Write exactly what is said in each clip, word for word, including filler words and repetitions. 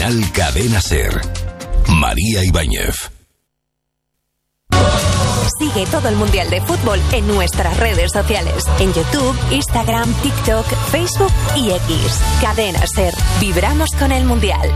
Final Cadena Ser. María Ibáñez. Sigue todo el Mundial de Fútbol en nuestras redes sociales. En YouTube, Instagram, TikTok, Facebook y X. Cadena Ser. Vibramos con el Mundial.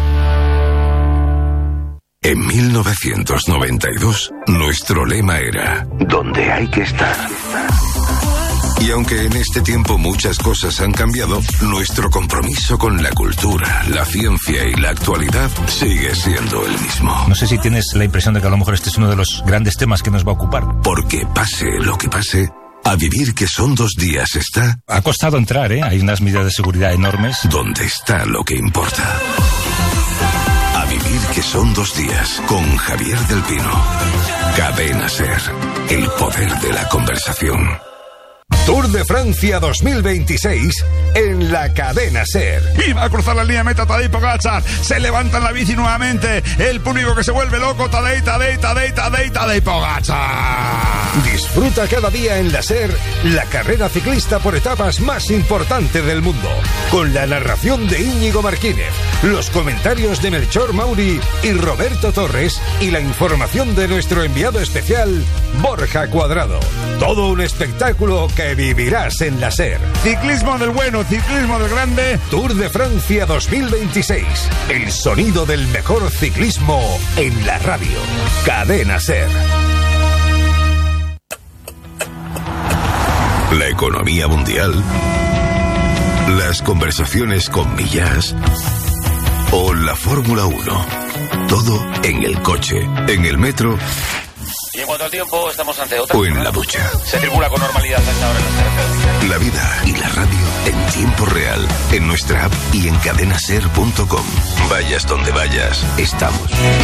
En mil novecientos noventa y dos, nuestro lema era «Donde hay que estar». Y aunque en este tiempo muchas cosas han cambiado, nuestro compromiso con la cultura, la ciencia y la actualidad sigue siendo el mismo. No sé si tienes la impresión de que a lo mejor este es uno de los grandes temas que nos va a ocupar. Porque pase lo que pase, a vivir que son dos días está... Ha costado entrar, ¿eh? Hay unas medidas de seguridad enormes. Donde está lo que importa. A vivir que son dos días, con Javier del Pino. Cadena Ser, el poder de la conversación. Tour de Francia dos mil veintiséis en la Cadena Ser. Y va a cruzar la línea meta Tadej Pogačar. Se levanta en la bici nuevamente. El público que se vuelve loco. Tadej, Tadej, Tadej, Tadej, Tadej Pogačar. Disfruta cada día en la Ser la carrera ciclista por etapas más importante del mundo. Con la narración de Íñigo Martínez, los comentarios de Melchor Mauri y Roberto Torres y la información de nuestro enviado especial, Borja Cuadrado. Todo un espectáculo que vivirás en la Ser. Ciclismo del bueno, ciclismo del grande. Tour de Francia dos mil veintiséis. El sonido del mejor ciclismo en la radio. Cadena Ser. La economía mundial, las conversaciones con Millás o la Fórmula uno. Todo en el coche, en el metro. Y en cuanto al tiempo, estamos ante otra. O en la ducha. Se circula con normalidad a esta hora en las carreteras. La vida y la radio en tiempo real, en nuestra app y en cadenaser punto com. Vayas donde vayas, estamos.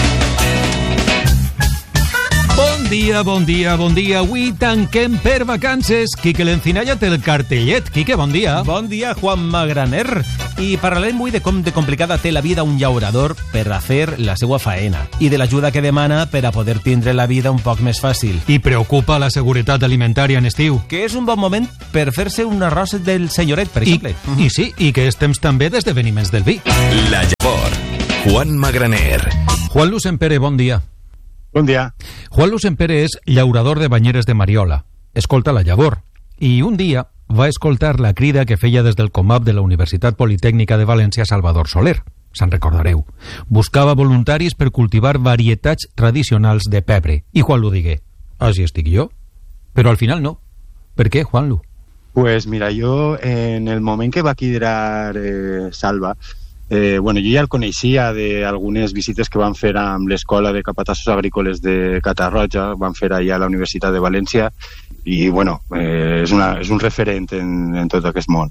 Bon dia, bon dia, bon dia. Avui tanquem per vacances. Quique l'Encinalla té el cartellet. Quique, bon dia. Bon dia, Juan Magraner. I parlarem avui de com de complicada té la vida un llaurador per a fer la seva faena i de l'ajuda que demana per a poder tindre la vida un poc més fàcil. I preocupa la seguretat alimentària en estiu. Que és un bon moment per fer-se un arròs del senyoret, per exemple. I, uh-huh. I sí, i que és temps també d'esdeveniments del vi. La Llavor. Juan Magraner. Juan Lucempere, bon dia. Bon dia. Juan Lucempere és llaurador de Banyeres de Mariola. Escolta la llavor. I un dia va escoltar la crida que feia des del Comap de la Universitat Politècnica de València Salvador Soler. Se'n recordareu. Buscava voluntaris per cultivar varietats tradicionals de pebre. I Juan Lu digué, així estic jo? Però al final no. Per què, Juan Lu? Pues mira, jo en el moment que va quedar eh, Salva, Eh, bueno, jo ja el coneixia d'algunes visites que van fer amb l'Escola de Capatassos Agrícoles de Catarroja, van fer allà a la Universitat de València, i bueno, eh, és, una, és un referent en, en tot aquest món.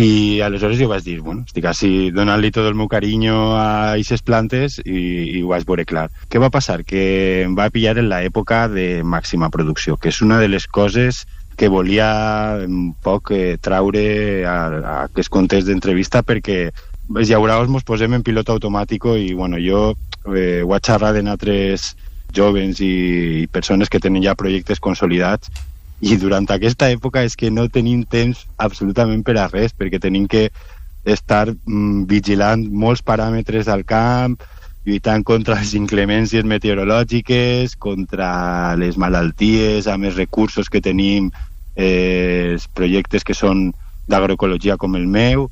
I aleshores jo vaig dir, bueno, estic així donant-li tot el meu carinyo a aquestes plantes i, i ho vaig veure clar. Què va passar? Que em va pillar en l'època de màxima producció, que és una de les coses que volia un poc eh, traure a, a aquest context d'entrevista, perquè els llauradors ens posem en pilot automàtic i bueno, jo eh, ho he xerrat en altres jovens i, i persones que tenen ja projectes consolidats, i durant aquesta època és que no tenim temps absolutament per a res, perquè tenim que estar mm, vigilant molts paràmetres al camp, lluitant contra les inclemències meteorològiques, contra les malalties, amb els recursos que tenim, eh, els projectes que són d'agroecologia com el meu.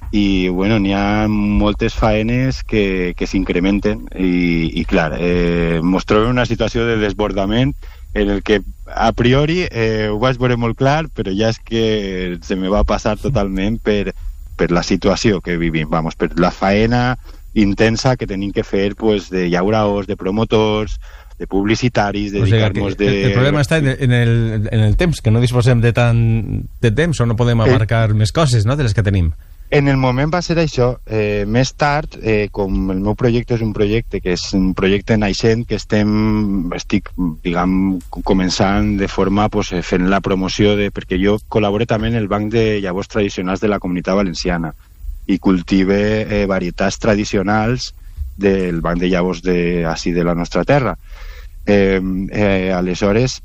I bueno, n'hi ha moltes faenes que, que s'incrementen i, i clar, eh, mos trobem en una situació de desbordament en el que a priori eh, ho vaig veure molt clar, però ja és que se me va passar totalment per, per la situació que vivim, vamos, per la faena intensa que tenim que fer, pues, de llauradors, de promotors, de publicitaris, dedicar-nos o sigui, de... El problema està en el, en el temps, que no disposem de tant de temps o no podem abarcar eh... més coses, no?, de les que tenim. En el moment va ser això. Eh, més tard, eh, com el meu projecte és un projecte que és un projecte naixent, que estem, estic, diguem, començant de forma, pues, fent la promoció de... Perquè jo col·laboro també en el Banc de Llavors Tradicionals de la Comunitat Valenciana i cultive eh, varietats tradicionals del Banc de Llavors de, així de la nostra terra. Eh, eh, aleshores,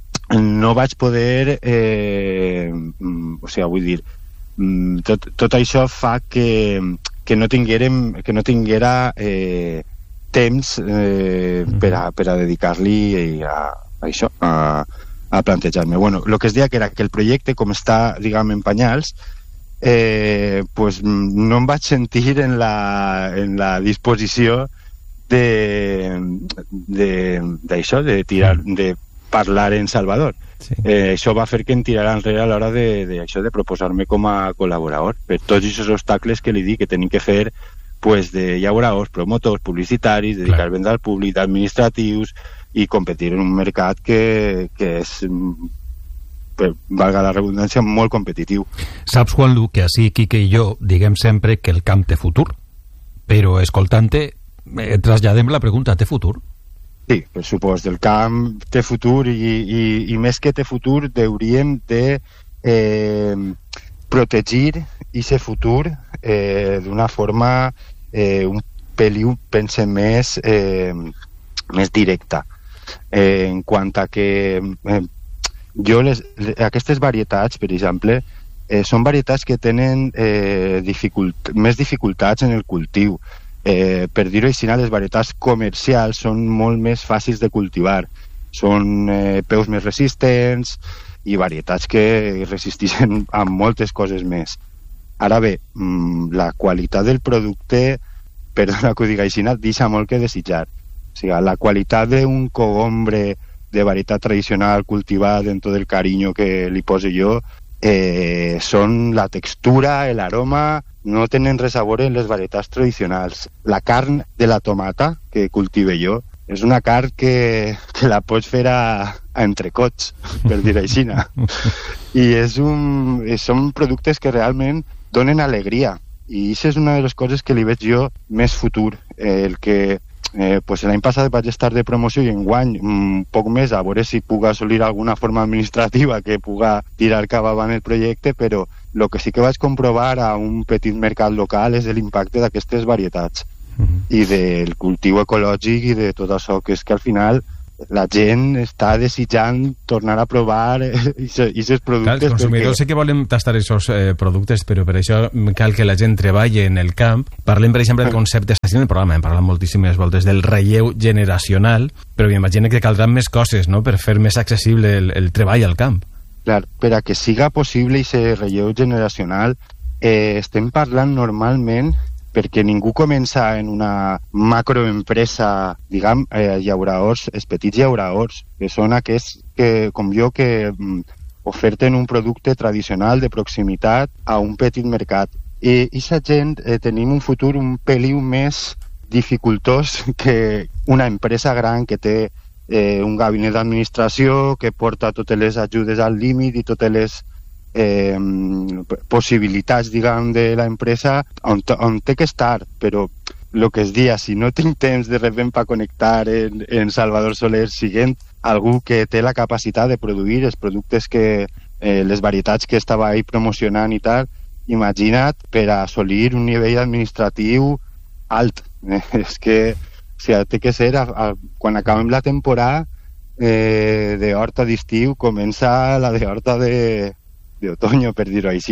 no vaig poder... Eh, o sigui, vull dir... Tot, tot això fa que, que no tinguérem, que no tinguera eh, temps eh, per, a, per a dedicar-li a, a això, a, a plantejar-me. Bueno, el que es deia que era que el projecte, com està, diguem, en panyals, eh, pues no em vaig sentir en la, en la disposició de d'això, de, de tirar, de parlar en Salvador. Sí. Eh, això va fer que em tirara enrere a l'hora de, de, això, de proposar-me com a col·laborador per tots aquests obstacles que li dic que tenim que fer, pues, de llauradors, promotors, publicitaris, dedicar venda al públic, administratius, i competir en un mercat que, que és, per, valga la redundància, molt competitiu. Saps, Juanlu, que així Quique i jo diguem sempre que el camp té futur, però escoltant-te eh, traslladem la pregunta, té futur? Sí, per supost, el camp té futur i, i, i més que té futur hauríem de eh, protegir aquest futur eh, d'una forma eh, un peliu, pense, més, eh, més directa. Eh, en quant a que eh, jo les, aquestes varietats, per exemple, eh, són varietats que tenen eh, dificult, més dificultats en el cultiu. Eh, per dir-ho així, les varietats comercials són molt més fàcils de cultivar, són eh, peus més resistents i varietats que resisteixen a moltes coses més. Ara bé, mmm, la qualitat del producte, perdona que ho digui així, deixa molt que desitjar. O sigui, la qualitat d'un cogombre de varietat tradicional cultivat amb tot el carinyo que li poso jo, eh, són la textura, l'aroma, no tenen res a veure en les varietats tradicionals. La carn de la tomata que cultive jo és una carn que, que la pots fer a, a entrecots, per dir així. I és un, són productes que realment donen alegria. I això és una de les coses que li veig jo més futur. Eh, el que eh, pues l'any passat vaig estar de promoció i enguany un poc més a veure si puc assolir alguna forma administrativa que puga tirar cap avant el projecte, però el que sí que vaig comprovar a un petit mercat local és l'impacte d'aquestes varietats mm-hmm. i del cultiu ecològic i de tot això, que és que al final la gent està desitjant tornar a provar aquests productes. Clar, els consumidors perquè... sí que volen tastar aquests eh, productes, però per això cal que la gent treballi en el camp. Parlem, per exemple, del concepte, està en el programa, hem parlat moltíssimes voltes, del relleu generacional, però m'imagino que caldran més coses, no?, per fer més accessible el, el treball al camp. Clar, per a que siga possible aquest relleu generacional, eh, estem parlant normalment perquè ningú comença en una macroempresa, diguem, eh, llauradors, els petits llauradors, que són aquests que, com jo, que mm, oferten un producte tradicional de proximitat a un petit mercat. I aquesta gent eh, tenim un futur un peliu més dificultós que una empresa gran que té eh, un gabinet d'administració, que porta totes les ajudes al límit i totes les Eh, possibilitats, diguem, de l'empresa on, on té que estar, però el que es dia, si no tinc temps de repent per connectar en, en Salvador Soler, siguent algú que té la capacitat de produir els productes que eh, les varietats que estava ahí promocionant i tal, imagina't per assolir un nivell administratiu alt. Eh, és que o sigui, té que ser a, a, quan acabem la temporada eh, de horta d'estiu, comença la de horta de d'otoño, per dir-ho així.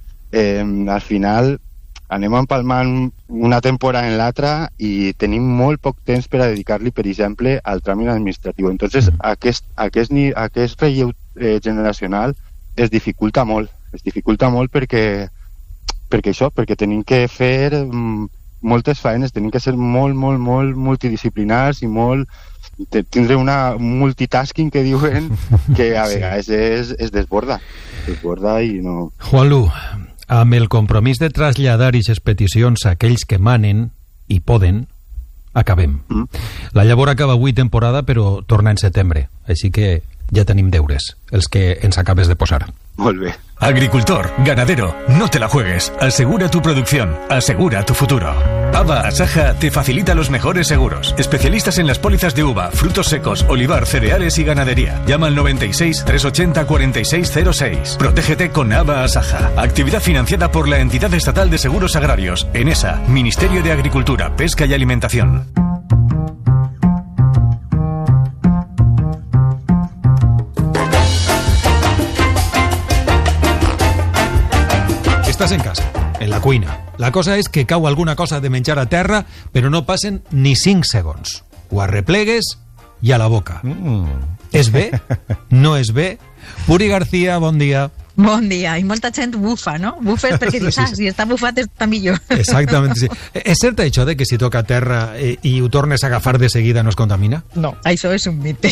Eh, al final anem empalmant una temporada en l'altra i tenim molt poc temps per a dedicar-li, per exemple, al tràmit administratiu. Entonces, aquest, aquest, aquest relleu eh, generacional es dificulta molt. Es dificulta molt perquè, perquè això, perquè tenim que fer mm, moltes feines, tenim que ser molt, molt, molt multidisciplinars i molt tindre una multitasking que diuen que a vegades sí. es, es desborda desborda i no... Juanlu, amb el compromís de traslladar aquestes peticions a aquells que manen i poden, acabem. Mm. La llavor acaba avui temporada, però torna en setembre, així que ja tenim deures, els que ens acabes de posar. Molt bé. Agricultor, ganadero, no te la juegues. Asegura tu producción, asegura tu futuro. Ava Asaja te facilita los mejores seguros. Especialistas en las pólizas de uva, frutos secos, olivar, cereales y ganadería. Llama al noventa y seis, trescientos ochenta, cuarenta y seis cero seis. Protégete con Ava Asaja. Actividad financiada por la Entidad Estatal de Seguros Agrarios. ENESA, Ministerio de Agricultura, Pesca y Alimentación. Estás en casa, en la cuina, La cosa és que cau alguna cosa de menjar a terra, però no passen ni cinc segons. Ho arreplegues i a la boca. Mm. És bé? No és bé? Puri García, bon dia. Bon dia, i molta gent bufa, no? Bufes perquè dius, ah, si està bufat està millor. Exactament, sí. És cert això de que si toca terra i, i ho tornes a agafar de seguida no es contamina? No, això és un mite.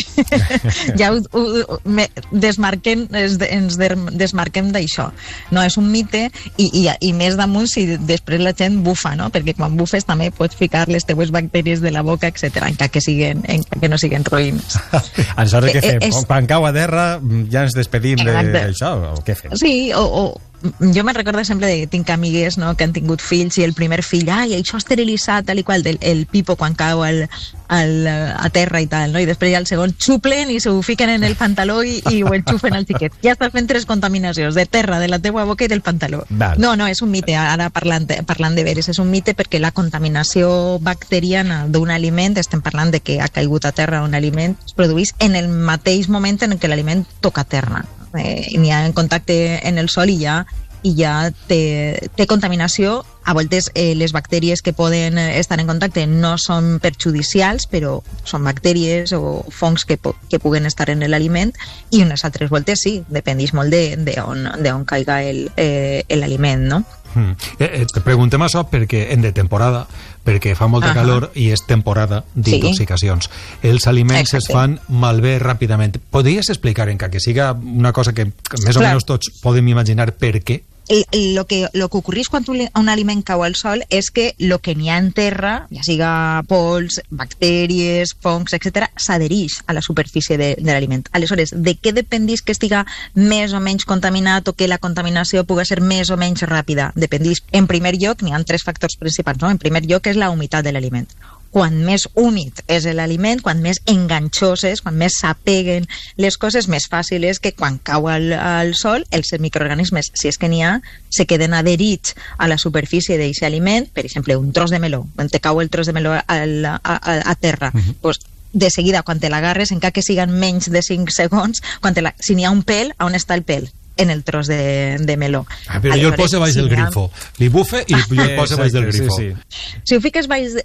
Ja ho, ho, me, desmarquem, ens desmarquem d'això. No, és un mite i, i, i més damunt si després la gent bufa, no? Perquè quan bufes també pots ficar les teues bacteris de la boca, etcètera, encara que, siguen, encara que no siguen roïns. Aleshores, què fem? És... Quan cau a terra ja ens despedim d'això, o què? Sí, o, o jo me recordo sempre de que tinc amigues, no, que han tingut fills i el primer fill, ai, això esterilitzat, tal i qual, del, el pipo quan cau al, al, a terra i tal, no? I després ja el segon xuplen i s'ho fiquen en el pantaló i, i ho enxufen al xiquet. Ja estàs fent tres contaminacions, de terra, de la teua boca i del pantaló. Val. No, no, és un mite, ara parlant, parlant de veres, és un mite perquè la contaminació bacteriana d'un aliment, estem parlant de que ha caigut a terra un aliment, es produeix en el mateix moment en què l'aliment toca terra. Eh, n'hi ha en contacte en el sol i ja, i ja té, té contaminació. A voltes eh, les bactèries que poden estar en contacte no són perjudicials, però són bactèries o fongs que, que puguen estar en l'aliment, i unes altres voltes sí, dependeix molt de, de, on, de on caiga l'aliment, no? Mm. Eh, eh, te preguntem això perquè en de temporada, perquè fa molta uh-huh. calor i és temporada d'intoxicacions. Sí. Els aliments Exacte. Es fan malbé ràpidament. Podries explicar, encara que siga una cosa que més o Clar. Menys tots podem imaginar per què? Lo que, lo que ocorreix quan un aliment cau al sol és que lo que n'hi ha en terra, ja siga pols, bactèries, fongs, etcètera, s'adhereix a la superfície de, de l'aliment. Aleshores, de què dependeix que estiga més o menys contaminat o que la contaminació pugui ser més o menys ràpida? Dependeix, en primer lloc, n'hi ha tres factors principals, no? En primer lloc és la humitat de l'aliment. Quan més húmid és l'aliment, quan més enganxoses, quan més s'apeguen les coses, més fàcil és que quan cau al, al sol, els microorganismes, si és que n'hi ha, se queden adherits a la superfície d'aquest aliment. Per exemple, un tros de meló, quan te cau el tros de meló a, a, a, a terra, uh-huh. pues, de seguida, quan te l'agarres, encara que siguen menys de cinc segons, quan te la, si n'hi ha un pèl, on està el pèl? En el tros de, de meló. Ah, però jo el poso baix si del grifo. Li bufe i jo el poso baix del grifo. Sí, sí. Si ho fiques baix,